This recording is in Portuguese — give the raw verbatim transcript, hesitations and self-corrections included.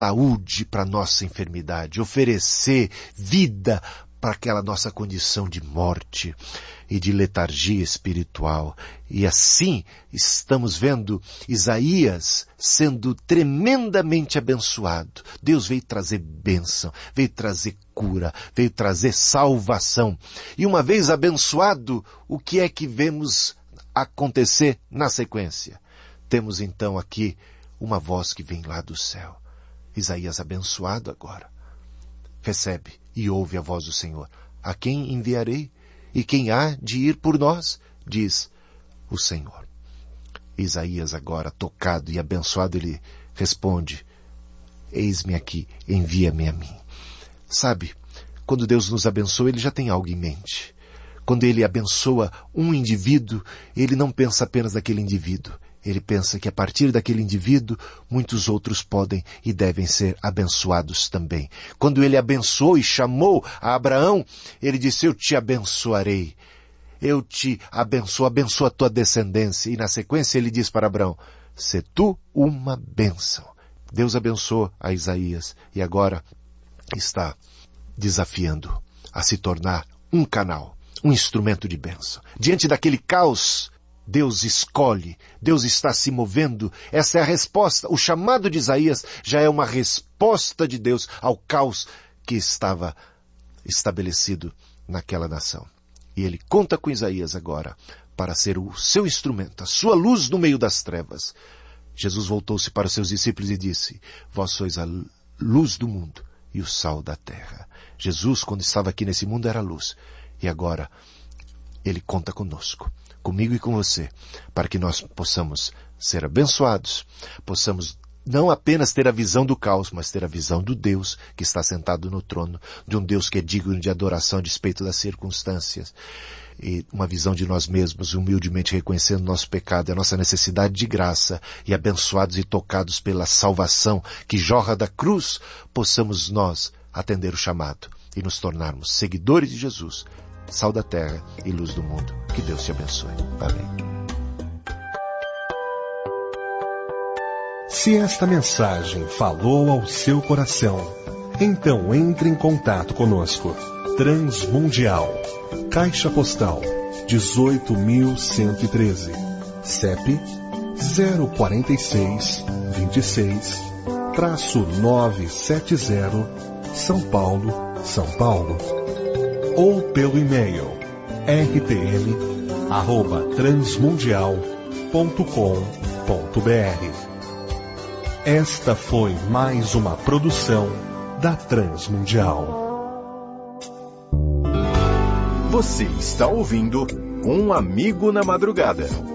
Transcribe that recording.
saúde para a nossa enfermidade, oferecer vida para aquela nossa condição de morte e de letargia espiritual. E assim estamos vendo Isaías sendo tremendamente abençoado. Deus veio trazer bênção, veio trazer cura, veio trazer salvação. E uma vez abençoado, o que é que vemos acontecer na sequência? Temos então aqui uma voz que vem lá do céu. Isaías abençoado agora recebe e ouve a voz do Senhor. A quem enviarei? E quem há de ir por nós? Diz o Senhor. Isaías agora, tocado e abençoado, ele responde, eis-me aqui, envia-me a mim. Sabe, quando Deus nos abençoa, Ele já tem algo em mente. Quando Ele abençoa um indivíduo, Ele não pensa apenas naquele indivíduo. Ele pensa que a partir daquele indivíduo, muitos outros podem e devem ser abençoados também. Quando Ele abençoou e chamou a Abraão, Ele disse, eu te abençoarei. Eu te abençoo, abençoa a tua descendência. E na sequência Ele diz para Abraão, sê tu uma bênção. Deus abençoou a Isaías e agora está desafiando a se tornar um canal, um instrumento de bênção. Diante daquele caos, Deus escolhe, Deus está se movendo. Essa é a resposta. O chamado de Isaías já é uma resposta de Deus ao caos que estava estabelecido naquela nação. E ele conta com Isaías agora para ser o seu instrumento, a sua luz no meio das trevas. Jesus voltou-se para os seus discípulos e disse, vós sois a luz do mundo e o sal da terra. Jesus, quando estava aqui nesse mundo, era luz. E agora, Ele conta conosco, comigo e com você, para que nós possamos ser abençoados, possamos não apenas ter a visão do caos, mas ter a visão do Deus que está sentado no trono, de um Deus que é digno de adoração a despeito das circunstâncias, e uma visão de nós mesmos, humildemente reconhecendo nosso pecado, a nossa necessidade de graça, e abençoados e tocados pela salvação que jorra da cruz, possamos nós atender o chamado e nos tornarmos seguidores de Jesus, sal da terra e luz do mundo. Que Deus te abençoe. Amém. Se esta mensagem falou ao seu coração, então entre em contato conosco. Transmundial, Caixa Postal dezoito mil cento e treze, C E P zero quatro seis, vinte e seis, novecentos e setenta, São Paulo, São Paulo. Ou pelo e-mail r t m arroba transmundial ponto com ponto b r. Esta foi mais uma produção da Transmundial. Você está ouvindo Um Amigo na Madrugada.